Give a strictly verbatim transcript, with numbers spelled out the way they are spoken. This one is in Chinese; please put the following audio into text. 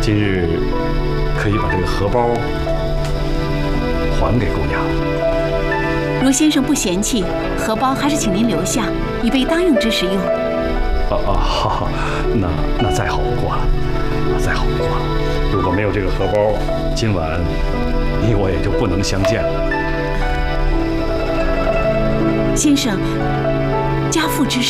今日可以把这个荷包还给姑娘。 如先生不嫌弃，荷包还是请您留下，以备当用之时用。 啊啊，好，那那再好不过了，再好不过了。如果没有这个荷包，今晚你我也就不能相见了。 先生，家父之事。